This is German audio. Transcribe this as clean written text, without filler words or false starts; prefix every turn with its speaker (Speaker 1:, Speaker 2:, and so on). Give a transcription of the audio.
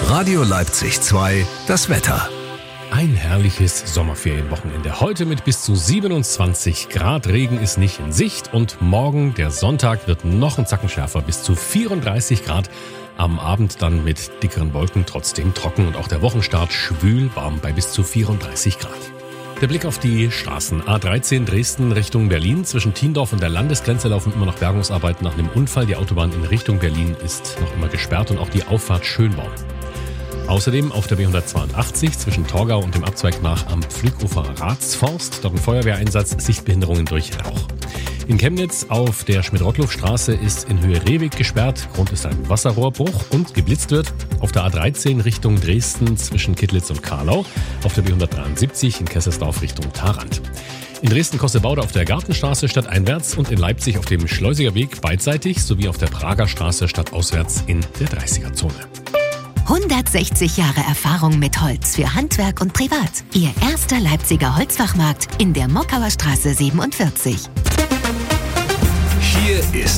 Speaker 1: Radio Leipzig 2, das Wetter.
Speaker 2: Ein herrliches Sommerferienwochenende. Heute mit bis zu 27 Grad. Regen ist nicht in Sicht und morgen, der Sonntag, wird noch ein Zacken schärfer, bis zu 34 Grad. Am Abend dann mit dickeren Wolken, trotzdem trocken und auch der Wochenstart schwül warm bei bis zu 34 Grad. Der Blick auf die Straßen. A13 Dresden Richtung Berlin. Zwischen Thiendorf und der Landesgrenze laufen immer noch Bergungsarbeiten nach einem Unfall. Die Autobahn in Richtung Berlin ist noch immer gesperrt und auch die Auffahrt Schönborn. Außerdem auf der B182 zwischen Torgau und dem Abzweig nach am Pflügufer Ratsforst. Dort ein Feuerwehreinsatz, Sichtbehinderungen durch Rauch. In Chemnitz auf der Schmidt-Rottluff-Straße ist in Höhe Rehweg gesperrt. Grund ist ein Wasserrohrbruch und geblitzt wird. Auf der A13 Richtung Dresden zwischen Kittlitz und Karlau. Auf der B173 in Kesselsdorf Richtung Tharandt. In Dresden-Kossebaude auf der Gartenstraße stadteinwärts und in Leipzig auf dem Schleusiger Weg beidseitig sowie auf der Prager Straße stadtauswärts in der 30er-Zone.
Speaker 3: 160 Jahre Erfahrung mit Holz für Handwerk und Privat. Ihr erster Leipziger Holzfachmarkt in der Mockauer Straße 47.
Speaker 1: Hier ist